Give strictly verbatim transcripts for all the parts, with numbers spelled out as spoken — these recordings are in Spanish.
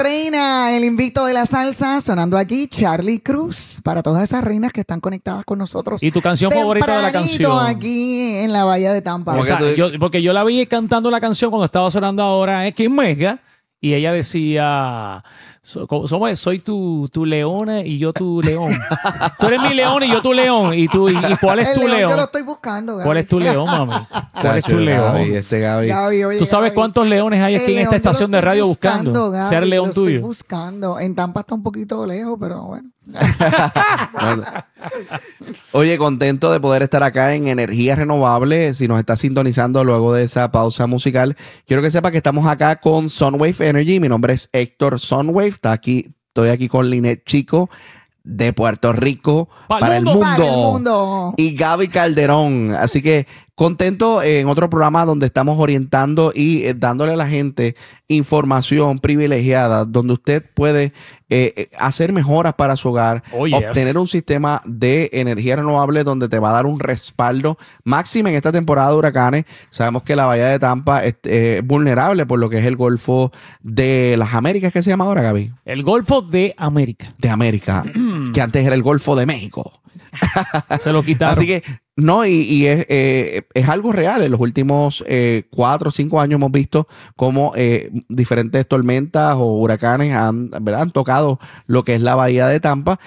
reina, el invicto de la salsa, sonando aquí, Charly Cruz, para todas esas reinas que están conectadas con nosotros. ¿Y tu canción favorita de la canción? Aquí en la Bahía de Tampa. O sea, yo, porque yo la vi cantando la canción cuando estaba sonando ahora en Kim Mega y ella decía... Somos, soy tu, tu leona y yo tu león. Tú eres mi león y yo tu león. ¿Y, tú, y, y cuál es el tu león? león? Yo lo estoy buscando, Gaby. ¿Cuál es tu león, mami? ¿Cuál Chacho, es tu león? Gaby, este Gaby. Gaby, oye, ¿Tú sabes Gaby, cuántos leones hay aquí en esta estación de radio buscando, buscando Gaby, ser león lo tuyo? Estoy buscando. En Tampa está un poquito lejos, pero bueno. Oye, contento de poder estar acá en Energía Renovable. Si nos está sintonizando luego de esa pausa musical, quiero que sepa que estamos acá con Sunwave Energy. Mi nombre es Héctor Sunwave. Está aquí, estoy aquí con Linet Chico de Puerto Rico para, para, el mundo. mundo, para el mundo y Gaby Calderón. Así que contento en otro programa donde estamos orientando y eh, dándole a la gente información privilegiada donde usted puede eh, hacer mejoras para su hogar, oh, yes. obtener un sistema de energía renovable donde te va a dar un respaldo máximo en esta temporada de huracanes. Sabemos que la Bahía de Tampa es eh, vulnerable por lo que es el Golfo de las Américas, ¿qué se llama ahora, Gaby? El Golfo de América. De América, que antes era el Golfo de México. Se lo quitaron. Así que no, y, y es, eh, es algo real. En los últimos eh, cuatro o cinco años hemos visto cómo eh, diferentes tormentas o huracanes han, ¿verdad? han tocado lo que es la Bahía de Tampa.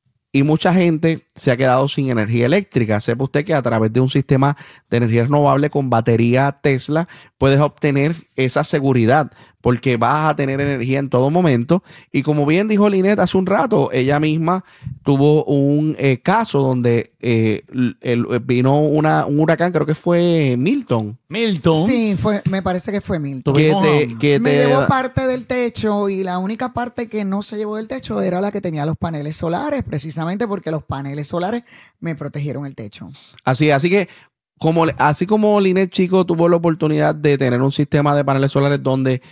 Y mucha gente se ha quedado sin energía eléctrica. Sepa usted que a través de un sistema de energía renovable con batería Tesla puedes obtener esa seguridad porque vas a tener energía en todo momento. Y como bien dijo Linet hace un rato, ella misma tuvo un eh, caso donde eh, el, el, vino una, un huracán, creo que fue Milton. Milton. Sí, fue, me parece que fue Milton. Que te, que me te, llevó parte del techo y la única parte que no se llevó del techo era la que tenía los paneles solares, precisamente porque los paneles solares me protegieron el techo. Así, así que como, así como Linet Chico tuvo la oportunidad de tener un sistema de paneles solares donde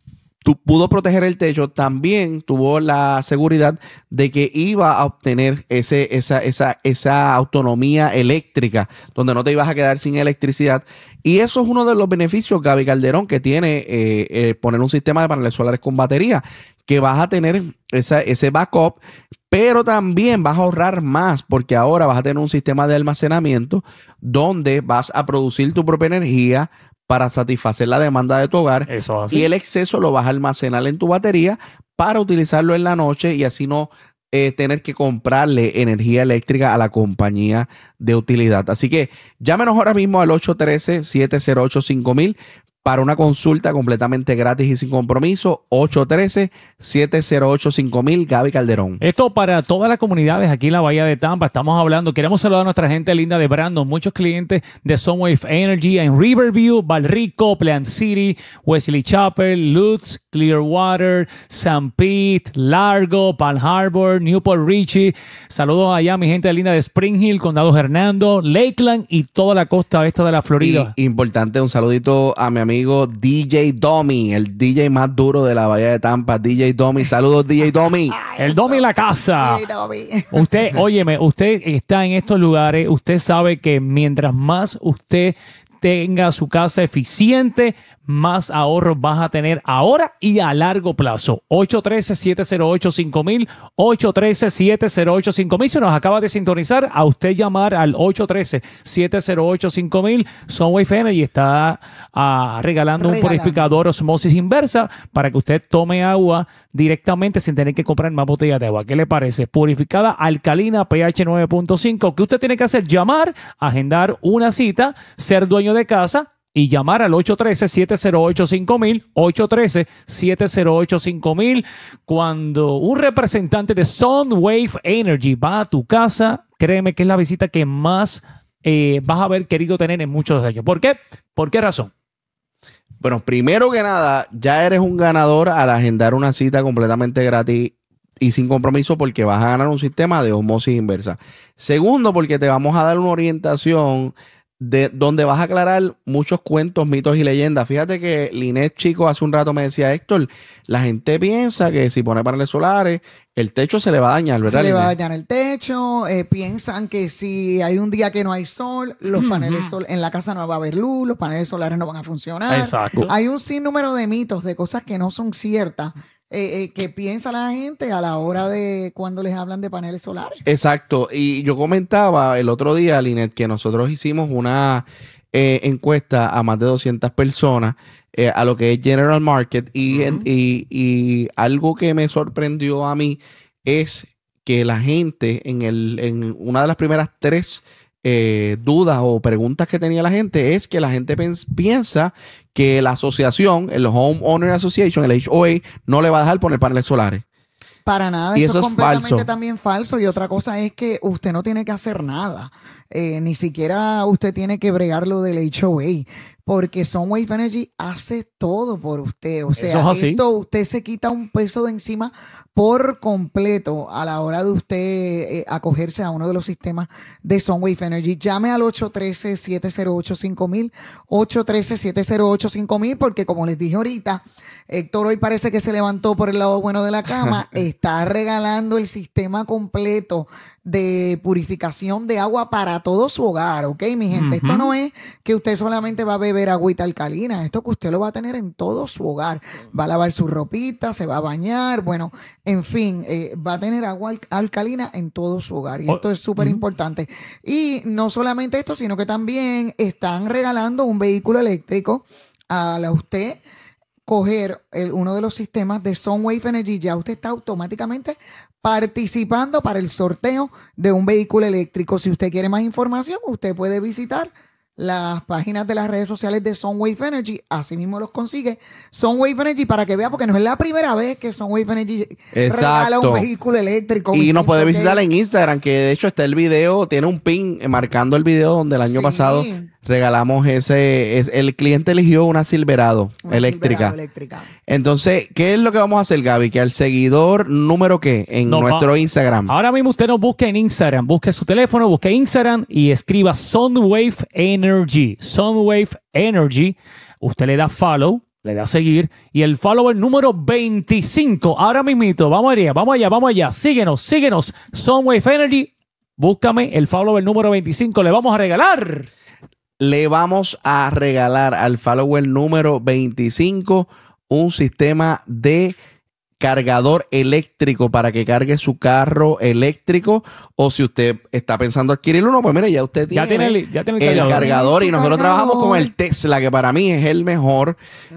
tú pudo proteger el techo, también tuvo la seguridad de que iba a obtener ese, esa, esa, esa autonomía eléctrica, donde no te ibas a quedar sin electricidad. Y eso es uno de los beneficios, Gaby Calderón, que tiene eh, eh, poner un sistema de paneles solares con batería, que vas a tener esa, ese backup, pero también vas a ahorrar más, porque ahora vas a tener un sistema de almacenamiento donde vas a producir tu propia energía para satisfacer la demanda de tu hogar. Eso así. Y el exceso lo vas a almacenar en tu batería para utilizarlo en la noche y así no eh, tener que comprarle energía eléctrica a la compañía de utilidad. Así que llámenos ahora mismo al ocho uno tres, siete cero ocho, cinco mil para una consulta completamente gratis y sin compromiso. Ocho uno tres, siete cero ocho, cinco mil. Gaby Calderón. Esto para todas las comunidades aquí en la Bahía de Tampa. Estamos hablando, queremos saludar a nuestra gente linda de Brandon, muchos clientes de Sunwave Energy en Riverview, Valrico, Plant City, Wesley Chapel, Lutz, Clearwater, San Pete, Largo, Palm Harbor, Newport Richie. Saludos allá a mi gente linda de Spring Hill, Condado Hernando, Lakeland y toda la costa esta de la Florida. Y importante, un saludito a mi amigo amigo D J Domi, el D J más duro de la Bahía de Tampa. D J Domi, saludos D J Domi. El Domi en la casa. D J Domi. Usted, óyeme, usted está en estos lugares, usted sabe que mientras más usted tenga su casa eficiente, más ahorros vas a tener ahora y a largo plazo. ocho uno tres, siete cero ocho, cinco mil, ocho uno tres, siete cero ocho, cinco mil. Se nos acaba de sintonizar, a usted llamar al ocho uno tres, siete cero ocho, cinco mil. Sunwave Energy está uh, regalando, regalando un purificador osmosis inversa para que usted tome agua directamente sin tener que comprar más botellas de agua. ¿Qué le parece? Purificada, alcalina, pH nueve punto cinco. ¿Qué usted tiene que hacer? Llamar, agendar una cita, ser dueño de casa y llamar al ocho uno tres, siete cero ocho, cinco mil, ocho uno tres, siete cero ocho, cinco mil. Cuando un representante de Sunwave Energy va a tu casa, créeme que es la visita que más eh, vas a haber querido tener en muchos años. ¿Por qué? ¿Por qué razón? Bueno, primero que nada, ya eres un ganador al agendar una cita completamente gratis y sin compromiso porque vas a ganar un sistema de osmosis inversa. Segundo, porque te vamos a dar una orientación de donde vas a aclarar muchos cuentos, mitos y leyendas. Fíjate que Linet Chico hace un rato me decía, Héctor, la gente piensa que si pone paneles solares, el techo se le va a dañar, ¿verdad? Se le va a Linet? dañar el techo, eh, piensan que si hay un día que no hay sol, los paneles sol en la casa no va a haber luz, los paneles solares no van a funcionar. Exacto. Hay un sinnúmero de mitos, de cosas que no son ciertas. eh, eh, que piensa la gente a la hora de cuando les hablan de paneles solares. Exacto. Y yo comentaba el otro día, Linet, que nosotros hicimos una eh, encuesta a más de doscientas personas eh, a lo que es General Market y, Uh-huh. en, y, y algo que me sorprendió a mí es que la gente en, el, en una de las primeras tres eh, dudas o preguntas que tenía la gente es que la gente pens- piensa que la asociación, el Homeowner Association, el H O A, no le va a dejar poner paneles solares. Para nada, Y eso, eso es es completamente falso. también falso. Y otra cosa es que usted no tiene que hacer nada. Eh, ni siquiera usted tiene que bregar lo del H O A. Porque Sunwave Energy hace todo por usted. O sea, Eso es así. esto usted se quita un peso de encima por completo a la hora de usted eh, acogerse a uno de los sistemas de Sunwave Energy. Llame al ocho uno tres, siete cero ocho, cinco mil, ocho uno tres, siete cero ocho, cinco mil, porque como les dije ahorita, Héctor hoy parece que se levantó por el lado bueno de la cama, está regalando el sistema completo de purificación de agua para todo su hogar, ¿ok, mi gente? Ujú. Esto no es que usted solamente va a beber agüita alcalina, esto que usted lo va a tener en todo su hogar. Va a lavar su ropita, se va a bañar, bueno, en fin, eh, va a tener agua al- alcalina en todo su hogar y Oh, esto es súper importante. Y no solamente esto, sino que también están regalando un vehículo eléctrico a la usted coger el- uno de los sistemas de Sunwave Energy. Ya usted está automáticamente participando para el sorteo de un vehículo eléctrico. Si usted quiere más información, usted puede visitar las páginas de las redes sociales de Sunwave Energy. Así mismo los consigue Sunwave Energy para que vea, porque no es la primera vez que Sunwave Energy regala Exacto. un vehículo eléctrico. Y mi nos gente, puede ¿ok? visitar en Instagram, que de hecho está el video, tiene un pin eh, marcando el video donde el año Sí. pasado regalamos ese, es, el cliente eligió una Silverado Una eléctrica. Silverado eléctrica. Entonces, ¿qué es lo que vamos a hacer, Gaby? Que al seguidor número qué en Nos va- nuestro Instagram. Ahora mismo usted nos busque en Instagram, busque su teléfono, busque Instagram y escriba Sunwave Energy. Sunwave Energy. Usted le da follow, le da seguir y el follower número veinticinco. Ahora mismito, vamos allá, vamos allá, vamos allá. Síguenos, síguenos. Sunwave Energy. Búscame el follower número veinticinco. Le vamos a regalar. Le vamos a regalar al follower número veinticinco un sistema de cargador eléctrico para que cargue su carro eléctrico, o si usted está pensando adquirir uno, pues mire, ya usted tiene, Ya tiene el, ya tiene el el cargador. cargador Tiene y su nosotros cargador. trabajamos con el Tesla, que para mí es el mejor.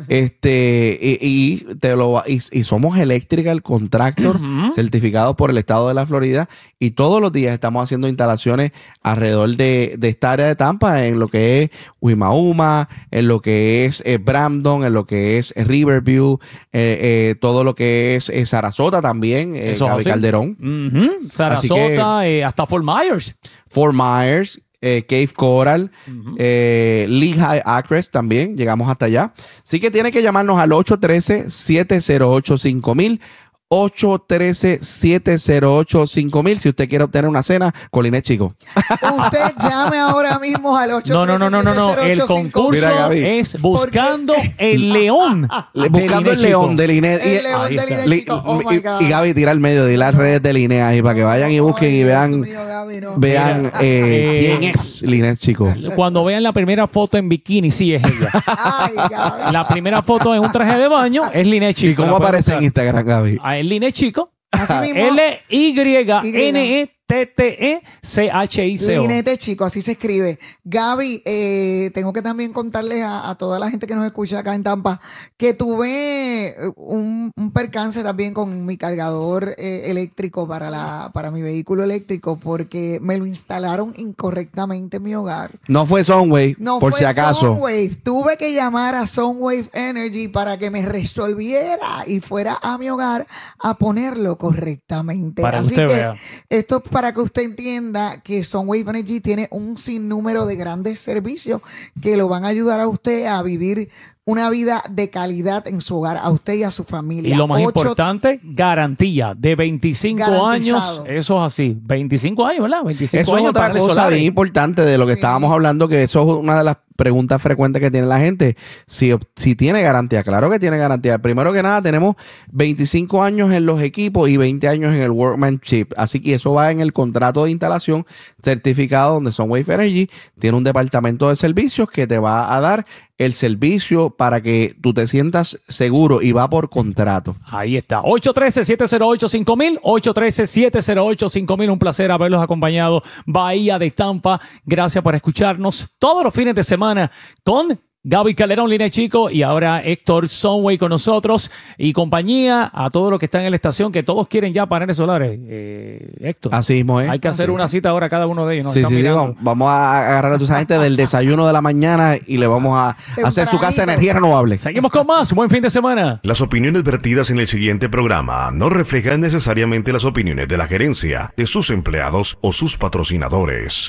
Este y, y te lo y, y somos Electrical Contractor Ujú. certificados por el estado de la Florida, y todos los días estamos haciendo instalaciones alrededor de, de esta área de Tampa, en lo que es Wimauma, en lo que es eh, Brandon, en lo que es eh, Riverview, eh, eh, todo lo que es eh, Sarasota también, eh, Eso es Gaby así. Calderón, Ujú. Sarasota, eh, hasta Fort Myers. Fort Myers, eh, Cave Coral, eh, Lehigh Acres también, llegamos hasta allá. Así que tiene que llamarnos al ocho uno tres, siete cero ocho, cinco mil, ocho uno tres, siete cero ocho, cinco mil, si usted quiere obtener una cena con Linet Chico. Usted llame ahora mismo al ocho No, no, no, no, no, no. El concurso Mira, Gaby. es buscando el león. Le- de Buscando Linet el león Chico. de Linet. El Y- león ahí de está. Linet Li- Chico. Oh y- my God. y Gaby tira al medio de las redes de Linet ahí para que vayan y busquen Ay, y Dios vean, mío, Gaby, no. vean Mira, eh, eh, quién es Linet Chico. Cuando vean la primera foto en bikini, sí es ella. Ay, Gaby. La primera foto en un traje de baño es Linet Chico. ¿Y cómo La pueden aparece en buscar. Instagram, Gaby? Ah, es Linet Chico. Así mismo. L Y N E T T E C H I C O. Linete Chico, así se escribe. Gaby, eh, tengo que también contarles a, a toda la gente que nos escucha acá en Tampa que tuve un, un percance también con mi cargador eh, eléctrico para, la, para mi vehículo eléctrico, porque me lo instalaron incorrectamente en mi hogar. No fue Sunwave, No por fue si acaso. Sunwave. Tuve que llamar a Sunwave Energy para que me resolviera y fuera a mi hogar a ponerlo correctamente. Para que Así usted que vea. esto es para que usted entienda que Sunwave Energy tiene un sinnúmero de grandes servicios que lo van a ayudar a usted a vivir una vida de calidad en su hogar, a usted y a su familia. Y lo más Ocho- importante, garantía de veinticinco años. Garantizado. Eso es así. veinticinco años, ¿verdad? veinticinco Eso es años otra paneles cosa solares. bien importante de lo que Sí. estábamos hablando, que eso es una de las pregunta frecuente que tiene la gente. Si, si tiene garantía, claro que tiene garantía. Primero que nada, tenemos veinticinco años en los equipos y veinte años en el workmanship. Así que eso va en el contrato de instalación certificado donde Sunwave Energy tiene un departamento de servicios que te va a dar el servicio para que tú te sientas seguro y va por contrato. Ahí está. ocho uno tres, siete cero ocho, cinco mil. ocho uno tres, siete cero ocho, cinco mil. Un placer haberlos acompañado. Bahía de Tampa. Gracias por escucharnos todos los fines de semana con Gaby Calderón, Línea Chico, y ahora Héctor Sunway con nosotros y compañía a todos los que están en la estación, que todos quieren ya paneles solares. Eh, Héctor, así mismo, ¿eh? Hay que hacer así. una cita ahora cada uno de ellos. ¿No? Sí, sí, sí, vamos, vamos a agarrar a toda esa gente del desayuno de la mañana y le vamos a hacer su casa de energía renovable. Seguimos con más. Buen fin de semana. Las opiniones vertidas en el siguiente programa no reflejan necesariamente las opiniones de la gerencia, de sus empleados o sus patrocinadores.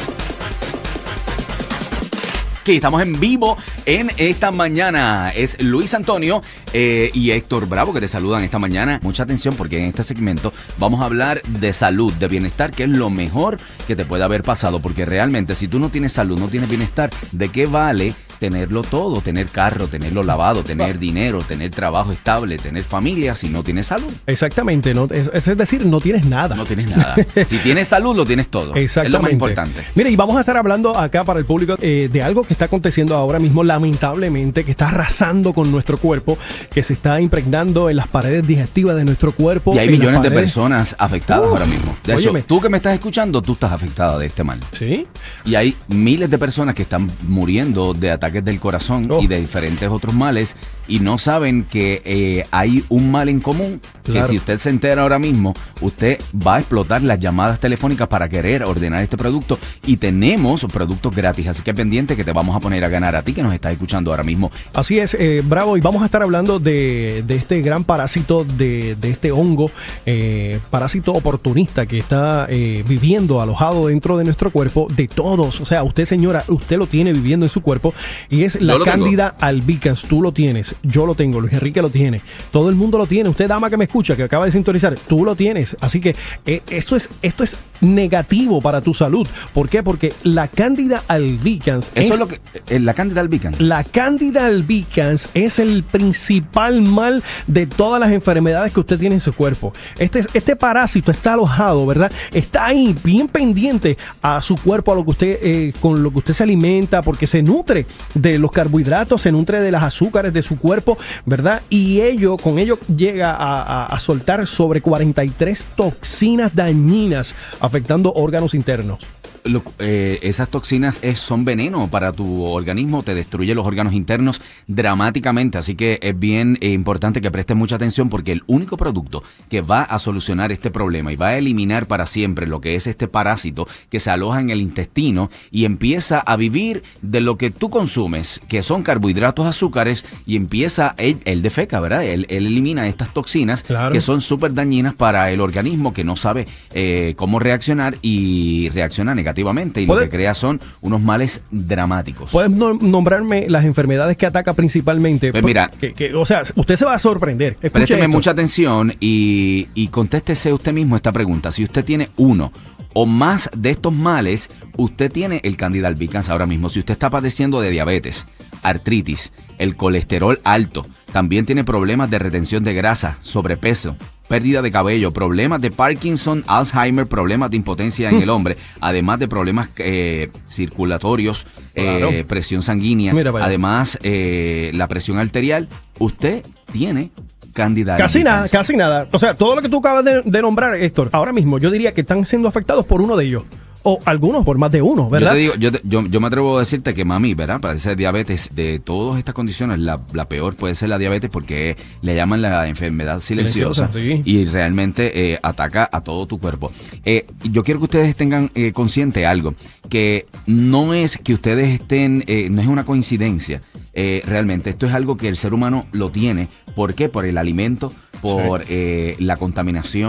Que estamos en vivo en esta mañana. Es Luis Antonio eh, y Héctor Bravo que te saludan esta mañana. Mucha atención porque en este segmento vamos a hablar de salud, de bienestar, que es lo mejor que te puede haber pasado. Porque realmente si tú no tienes salud, no tienes bienestar, ¿de qué vale tenerlo todo? Tener carro, tenerlo lavado, tener dinero, tener trabajo estable, tener familia si no tienes salud. Exactamente, no, es, es decir, no tienes nada. No tienes nada. Si tienes salud, lo tienes todo. Exactamente. Es lo más importante. Mire, y vamos a estar hablando acá para el público eh, de algo que está aconteciendo ahora mismo, lamentablemente, que está arrasando con nuestro cuerpo, que se está impregnando en las paredes digestivas de nuestro cuerpo. Y hay en millones de paredes. personas afectadas uh, ahora mismo. De hecho, óyeme. Tú que me estás escuchando, tú estás afectada de este mal. Sí. Y hay miles de personas que están muriendo de ataques del corazón oh. y de diferentes otros males y no saben que eh, hay un mal en común, claro. que si usted se entera ahora mismo, usted va a explotar las llamadas telefónicas para querer ordenar este producto y tenemos productos gratis, así que pendiente que te vamos a poner a ganar a ti que nos estás escuchando ahora mismo. Así es, eh, Bravo, y vamos a estar hablando de, de este gran parásito, de, de este hongo, eh, parásito oportunista que está eh, viviendo alojado dentro de nuestro cuerpo, de todos, o sea, usted señora, usted lo tiene viviendo en su cuerpo y es la Candida albicans, tú lo tienes, yo lo tengo, Luis Enrique lo tiene, todo el mundo lo tiene, usted dama que me escucha, que acaba de sintonizar, tú lo tienes, así que eh, eso es, esto es negativo para tu salud. ¿Por qué? Porque la Candida albicans eso es, es lo que eh, la Candida albicans La Candida albicans es el principal mal de todas las enfermedades que usted tiene en su cuerpo. Este, este parásito está alojado, ¿verdad? Está ahí bien pendiente a su cuerpo, a lo que usted, eh, con lo que usted se alimenta, porque se nutre de los carbohidratos, se nutre de las azúcares de su cuerpo, ¿verdad? Y ello, con ello llega a, a, a soltar sobre cuarenta y tres toxinas dañinas afectando órganos internos. Lo, eh, esas toxinas es, son veneno para tu organismo, te destruye los órganos internos dramáticamente, así que es bien eh, importante que prestes mucha atención porque el único producto que va a solucionar este problema y va a eliminar para siempre lo que es este parásito que se aloja en el intestino y empieza a vivir de lo que tú consumes, que son carbohidratos, azúcares, y empieza, él, él defeca, ¿verdad? Él, él elimina estas toxinas, claro, que son súper dañinas para el organismo que no sabe eh, cómo reaccionar y reacciona negativamente. Y lo que crea son unos males dramáticos. ¿Puedes no, nombrarme las enfermedades que ataca principalmente? Pues mira, que, que, o sea, usted se va a sorprender. Escuche présteme esto. mucha atención y, y contéstese usted mismo esta pregunta. Si usted tiene uno o más de estos males, usted tiene el Candida albicans ahora mismo. Si usted está padeciendo de diabetes, artritis, el colesterol alto, también tiene problemas de retención de grasa, sobrepeso, pérdida de cabello, problemas de Parkinson, Alzheimer, problemas de impotencia en el hombre, además de problemas eh, circulatorios, claro, eh, presión sanguínea, además eh, la presión arterial, usted tiene Candida Casi albicans. nada, casi nada. O sea, todo lo que tú acabas de, de nombrar, Héctor, ahora mismo yo diría que están siendo afectados por uno de ellos. O algunos por más de uno, ¿verdad? Yo te digo, yo, te, yo, yo me atrevo a decirte que mami, ¿verdad? Para esa diabetes, de todas estas condiciones, la, la peor puede ser la diabetes porque le llaman la enfermedad silenciosa, silenciosa sí. Y realmente eh, ataca a todo tu cuerpo. Eh, yo quiero que ustedes tengan eh, consciente algo, que no es que ustedes estén, eh, no es una coincidencia. Eh, realmente esto es algo que el ser humano lo tiene. ¿Por qué? Por el alimento, por sí. eh, la contaminación,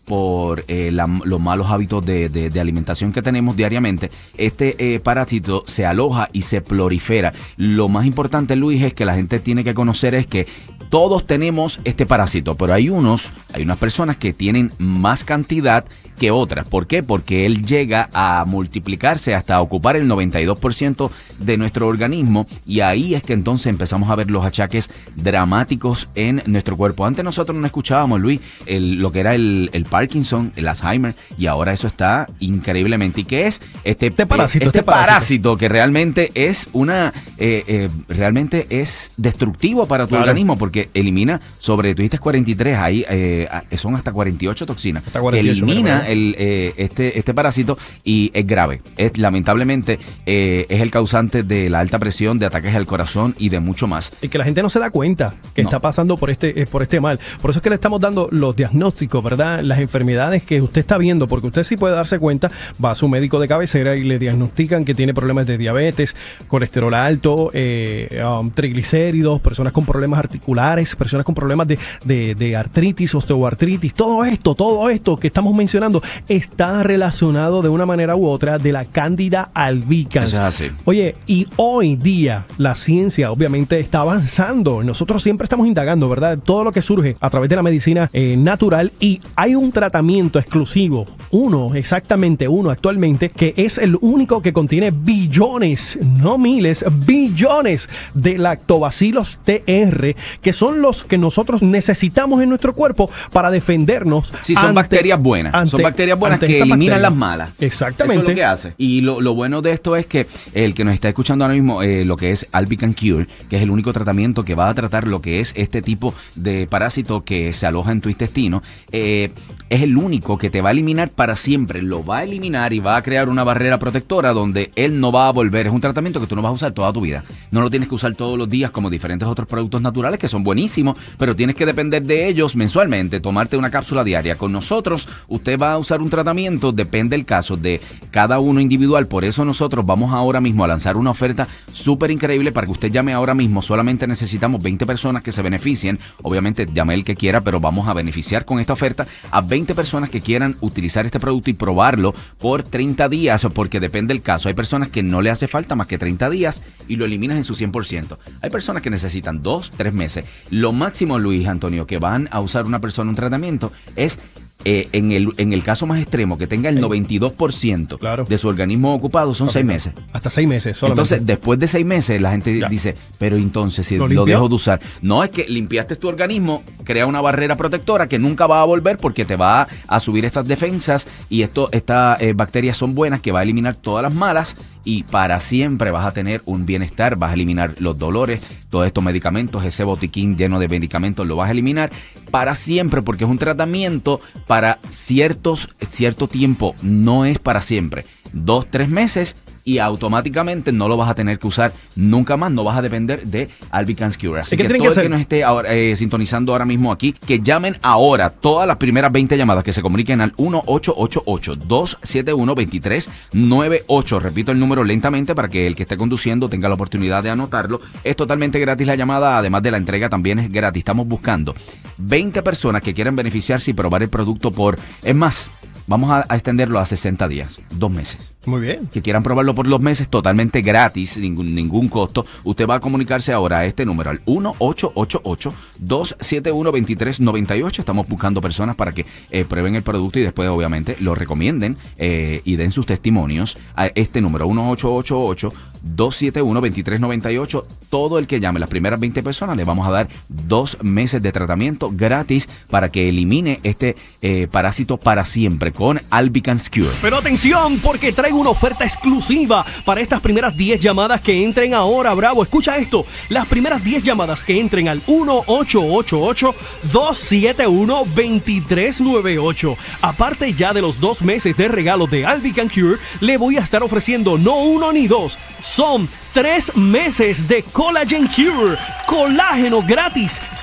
por eh, la, los malos hábitos de, de, de alimentación que tenemos diariamente, este eh, parásito se aloja y se prolifera. Lo más importante, Luis, es que la gente tiene que conocer es que todos tenemos este parásito, pero hay unos, hay unas personas que tienen más cantidad que otras. ¿Por qué? Porque él llega a multiplicarse hasta ocupar el noventa y dos por ciento de nuestro organismo, y ahí es que entonces empezamos a ver los achaques dramáticos en nuestro cuerpo. Antes nosotros no escuchábamos, Luis, el, lo que era el, el Parkinson, el Alzheimer, y ahora eso está increíblemente. ¿Y qué es? Este, este parásito, eh, este este parásito. parásito que realmente es una, eh, eh, realmente es destructivo para tu claro. organismo, porque elimina sobre, tú dijiste cuarenta y tres, ahí eh, son hasta cuarenta y ocho toxinas. Hasta cuarenta y ocho, que elimina el, eh, este, este parásito, y es grave. Es, lamentablemente eh, es el causante de la alta presión, de ataques al corazón y de mucho más. Y que la gente no se da cuenta que no. está pasando por este, eh, por este mal. Por eso es que le estamos dando los diagnósticos, ¿verdad? Las enfermedades que usted está viendo, porque usted sí puede darse cuenta, va a su médico de cabecera y le diagnostican que tiene problemas de diabetes, colesterol alto, eh, um, triglicéridos, personas con problemas articulares, personas con problemas de, de, de artritis, osteoartritis, todo esto, todo esto que estamos mencionando está relacionado de una manera u otra de la Candida albicans. Eso es así. Oye, y hoy día la ciencia obviamente está avanzando. Nosotros siempre estamos indagando, ¿verdad? Todo lo que surge a través de la medicina eh, natural, y hay un tratamiento exclusivo, uno, exactamente uno actualmente, que es el único que contiene billones, no miles, billones de lactobacilos T R, que son los que nosotros necesitamos en nuestro cuerpo para defendernos. Sí, son ante, bacterias buenas. Ante, son bacterias buenas que eliminan bacteria. las malas. Exactamente. Eso es lo que hace. Y lo, lo bueno de esto es que el que nos está escuchando ahora mismo, eh, lo que es Albican Cure, que es el único tratamiento que va a tratar lo que es este tipo de parásito que se aloja en tu intestino, eh, es el único que te va a eliminar para siempre. Lo va a eliminar y va a crear una barrera protectora donde él no va a volver. Es un tratamiento que tú no vas a usar toda tu vida. No lo tienes que usar todos los días como diferentes otros productos naturales que son buenísimos, pero tienes que depender de ellos mensualmente, tomarte una cápsula diaria. Con nosotros, usted va a usar un tratamiento, depende del caso de cada uno individual. Por eso nosotros vamos ahora mismo a lanzar una oferta súper increíble para que usted llame ahora mismo. Solamente necesitamos veinte personas que se beneficien. Obviamente llame el que quiera, pero vamos a beneficiar con esta oferta a veinte personas que quieran utilizar este producto y probarlo por treinta días, porque depende del caso. Hay personas que no le hace falta más que treinta días y lo eliminas en su cien por ciento. Hay personas que necesitan dos, tres meses. Lo máximo, Luis Antonio, que van a usar una persona un tratamiento es Eh, en, el, en el caso más extremo, que tenga el noventa y dos por ciento claro. de su organismo ocupado, son seis meses. Hasta seis meses solamente. Entonces, después de seis meses, la gente ya. dice, pero entonces, si lo, lo dejo de usar. No, es que limpiaste tu organismo, crea una barrera protectora que nunca va a volver porque te va a, a subir estas defensas, y esto, estas eh, bacterias son buenas, que va a eliminar todas las malas, y para siempre vas a tener un bienestar, vas a eliminar los dolores, todos estos medicamentos, ese botiquín lleno de medicamentos lo vas a eliminar para siempre, porque es un tratamiento para ciertos, cierto tiempo, no es para siempre. Dos, tres meses y automáticamente no lo vas a tener que usar nunca más, no vas a depender de Albican's Cure. Así que todo que el que nos esté ahora, eh, sintonizando ahora mismo aquí, que llamen ahora, todas las primeras veinte llamadas, que se comuniquen al uno ocho ocho ocho, dos siete uno, dos tres nueve ocho. Repito el número lentamente para que el que esté conduciendo tenga la oportunidad de anotarlo. Es totalmente gratis la llamada, además de la entrega también es gratis. Estamos buscando veinte personas que quieran beneficiarse y probar el producto por, es más, vamos a, a extenderlo a sesenta días, dos meses. Muy bien. Que quieran probarlo por los meses, totalmente gratis, ningún, ningún costo. Usted va a comunicarse ahora a este número, al uno ocho ocho ocho, dos siete uno, dos tres nueve ocho. Estamos buscando personas para que eh, prueben el producto y después, obviamente, lo recomienden eh, y den sus testimonios a este número, uno ocho ocho ocho, dos siete uno, dos tres nueve ocho. Todo el que llame, las primeras veinte personas, le vamos a dar dos meses de tratamiento gratis para que elimine este eh, parásito para siempre con Albican's Cure. Pero atención, porque traigo una oferta exclusiva para estas primeras diez llamadas que entren ahora, Bravo. Escucha esto, las primeras diez llamadas que entren al uno ocho ocho ocho, dos siete uno, dos tres nueve ocho. Aparte ya de los dos meses de regalo de Albican Cure, le voy a estar ofreciendo no uno ni dos, son tres meses de Collagen Cure, colágeno gratis,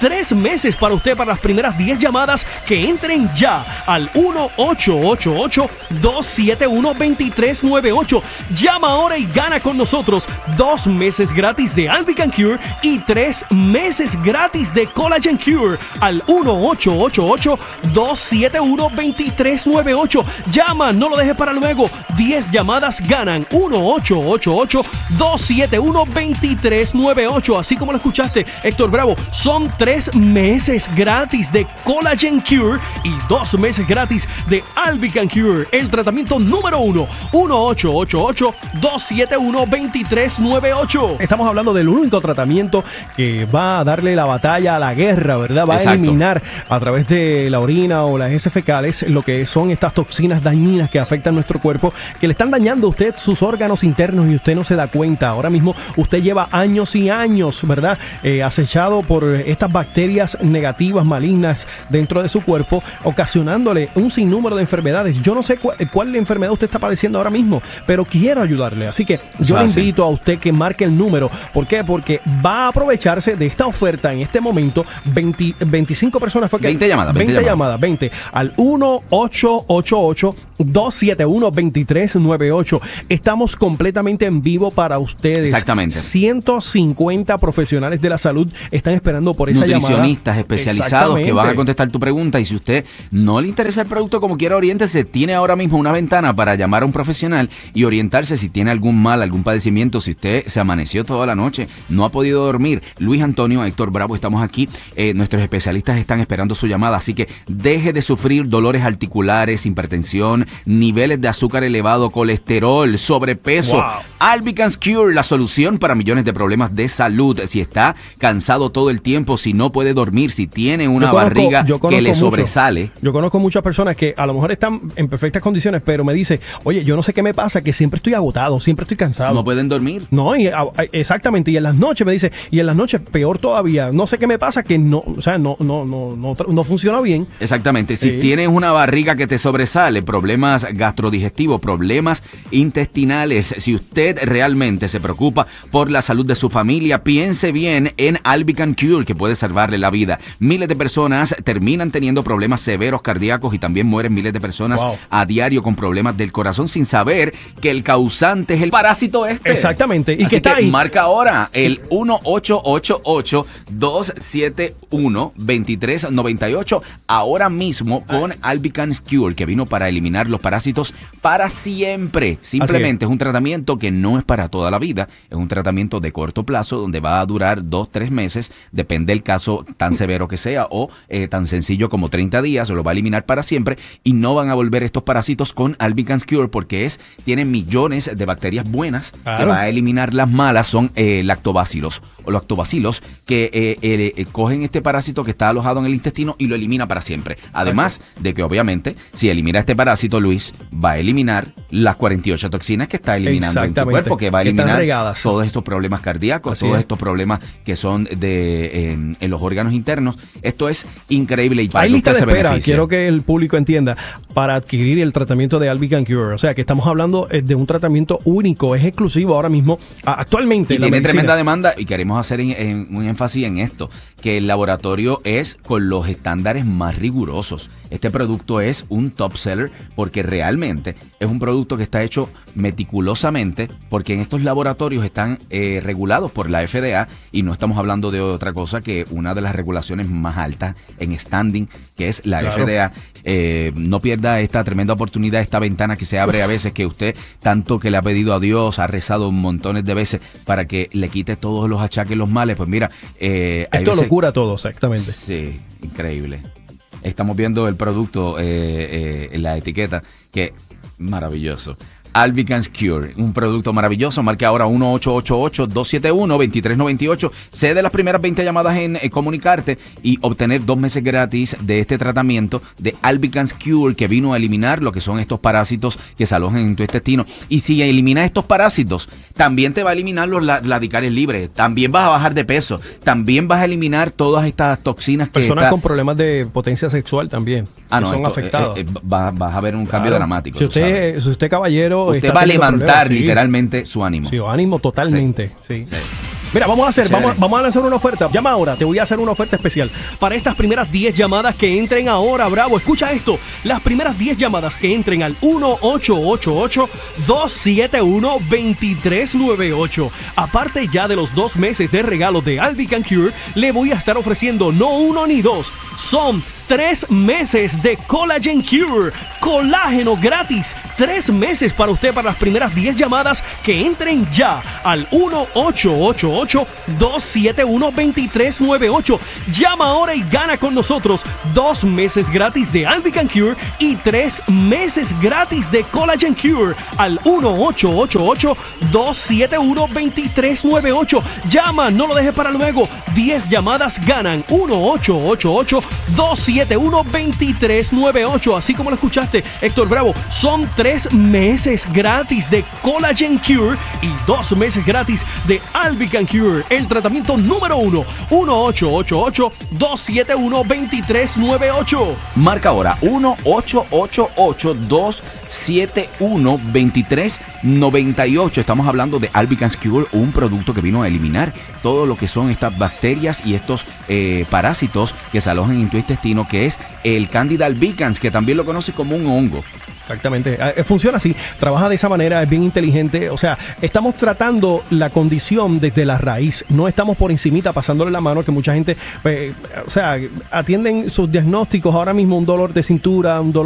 tres meses para usted para las primeras diez llamadas que entren ya al uno ocho ocho ocho, dos siete uno, dos tres nueve ocho. Llama ahora y gana con nosotros dos meses gratis de Albican Cure y tres meses gratis de Collagen Cure al uno ocho ocho ocho, dos siete uno, dos tres nueve ocho. Llama, no lo dejes para luego. diez llamadas ganan. uno ocho ocho ocho, dos siete uno, dos tres nueve ocho. Así como lo escuchaste, Héctor Bravo, son tres meses gratis de Collagen Cure y dos meses gratis de Albican Cure, el tratamiento número uno. uno ocho ocho ocho, dos siete uno, dos tres nueve ocho. Estamos hablando del único tratamiento que va a darle la batalla a la guerra, ¿verdad? Va Exacto. a eliminar a través de la orina o las heces fecales lo que son estas toxinas dañinas que afectan nuestro cuerpo, que le están dañando a usted sus órganos internos y usted no se da cuenta. Ahora mismo usted lleva años y años, ¿verdad? Eh, acechado por estas bacterias negativas, malignas dentro de su cuerpo, ocasionándole un sinnúmero de enfermedades. Yo no sé cu- cuál enfermedad usted está padeciendo ahora mismo, pero quiero ayudarle. Así que yo le invito a usted que marque el número. ¿Por qué? Porque va a aprovecharse de esta oferta en este momento. veinte, veinticinco personas fue que... veinte llamadas. veinte, veinte llamadas, veinte al uno ocho ocho ocho, dos siete uno, dos tres nueve ocho. Estamos completamente en vivo para ustedes. Exactamente. ciento cincuenta profesionales de la salud están esperando por esa llamada. Nutricionistas especializados que van a contestar tu pregunta, y si usted no le interesa el producto como quiera, oriéntese. Tiene ahora mismo una ventana para llamar a un profesional y orientarse si tiene algún mal, algún padecimiento, si usted se amaneció toda la noche, no ha podido dormir. Luis Antonio, Héctor Bravo, estamos aquí. Eh, nuestros especialistas están esperando su llamada, así que deje de sufrir dolores articulares, hipertensión, niveles de azúcar elevado, colesterol, sobrepeso. Wow. Albican Cure, la solución para millones de problemas de salud. Si está cansado todo el tiempo, si no puede dormir, si tiene una Yo conozco- barriga yo que conozco le mucho. sobresale. Yo conozco muchas personas que a lo mejor están en perfectas condiciones, pero me dicen, oye, yo no sé qué me pasa, que siempre estoy agotado, siempre estoy cansado. No pueden dormir. No, y, a- a- exactamente, y en las noches me dice, y en las noches peor todavía, no sé qué me pasa, que no, o sea, no, no, no, no, tra- no funciona bien. Exactamente. Si Sí. tienes una barriga que te sobresale, problemas gastrodigestivos, problemas intestinales, si usted realmente se preocupa por la salud de su familia, piense bien en Albican Cure, que puede salvarle la vida. Miles de personas terminan teniendo problemas severos cardíacos y también mueren miles de personas Wow. a diario con problemas del corazón sin saber que el causante es el parásito este. Exactamente. Y Así que está que ahí. marca ahora el uno ocho ocho ocho, dos siete uno, dos tres nueve ocho ahora mismo con Albican Cure, que vino para eliminar los parásitos para siempre. Simplemente es un tratamiento que no es para toda la vida, es un tratamiento de corto plazo donde va a durar dos, tres meses, depende del caso tan severo que sea o eh, tan sencillo como treinta días, lo va a eliminar para siempre y no van a volver estos parásitos con Albican Cure porque es, tiene millones de bacterias buenas Claro. que va a eliminar las malas, son eh, lactobacilos o lactobacilos que eh, eh, eh, cogen este parásito que está alojado en el intestino y lo elimina para siempre. Además de que obviamente si elimina este parásito, Luis, va a eliminar las cuarenta y ocho toxinas que está eliminando en tu Exactamente. cuerpo, que va a Que están eliminar regadas. todos estos problemas cardíacos, Así todos es. estos problemas que son de en, en los órganos internos. Esto es increíble y para Hay que lista usted de se espera, beneficie. quiero que el público entienda, para adquirir el tratamiento de Albican Cure. O sea, que estamos hablando eh, de un tratamiento único, es exclusivo ahora mismo, a- actualmente. Y en la tiene medicina. tremenda demanda y queremos hacer en- en- un énfasis en esto, que el laboratorio es con los estándares más rigurosos. Este producto es un top seller porque realmente es un producto que está hecho meticulosamente porque en estos laboratorios están eh, regulados por la F D A y no estamos hablando de otra cosa que una de las regulaciones más altas en standing, que es la Claro. F D A. Eh, no pierda esta tremenda oportunidad, esta ventana que se abre a veces, que usted tanto que le ha pedido a Dios, ha rezado montones de veces para que le quite todos los achaques, los males. Pues mira, eh, hay Esto lo veces- cura todo, exactamente. Sí, increíble. Estamos viendo el producto eh, eh, en la etiqueta, que maravilloso. Albican Cure, un producto maravilloso. Marque ahora uno ocho ocho ocho, dos siete uno, dos tres nueve ocho. Cede las primeras veinte llamadas en eh, comunicarte y obtener dos meses gratis de este tratamiento de Albican Cure, que vino a eliminar lo que son estos parásitos que se alojan en tu intestino. Y si eliminas estos parásitos, también te va a eliminar los la- radicales libres. También vas a bajar de peso. También vas a eliminar todas estas toxinas que Personas está- con problemas de potencia sexual también, Ah, que no, son esto, afectados. eh, eh, va- vas a ver un cambio Claro. dramático. Si tú sabes. usted, si usted caballero, Usted está va a teniendo levantar problemas, sí. literalmente su ánimo. Sí, ánimo totalmente, sí. Sí. Mira, vamos a hacer, Chévere. vamos, vamos a lanzar una oferta. Llama ahora, te voy a hacer una oferta especial. Para estas primeras diez llamadas que entren ahora, Bravo, escucha esto. Las primeras diez llamadas que entren al uno ocho ocho ocho, dos siete uno, dos tres nueve ocho. Aparte ya de los dos meses de regalo de Albican Cure, le voy a estar ofreciendo no uno ni dos, son tres meses de Collagen Cure. Colágeno gratis. Tres meses para usted para las primeras diez llamadas que entren ya al uno ocho ocho ocho, dos siete uno, dos tres nueve ocho. Llama ahora y gana con nosotros dos meses gratis de Albican Cure y tres meses gratis de Collagen Cure al uno ocho ocho ocho, dos siete uno, dos tres nueve ocho. Llama, no lo dejes para luego. diez llamadas ganan. uno ocho ocho ocho, dos siete uno, dos tres nueve ocho. Así como lo escuchaste, Héctor Bravo, son tres meses gratis de Collagen Cure y dos meses gratis de Albican Cure, el tratamiento número uno. uno ocho ocho ocho, dos siete uno, dos tres nueve ocho. Marca ahora uno ocho ocho ocho, dos siete uno, dos tres nueve ocho. Estamos hablando de Albican Cure, un producto que vino a eliminar todo lo que son estas bacterias y estos eh, parásitos que se alojan en tu intestino, que es el Candida albicans, que también lo conoce como un hongo. Exactamente, eh, funciona así, trabaja de esa manera, es bien inteligente, o sea, estamos tratando la condición desde la raíz, no estamos por encimita pasándole la mano, que mucha gente, eh, o sea, atienden sus diagnósticos ahora mismo, un dolor de cintura, un dolor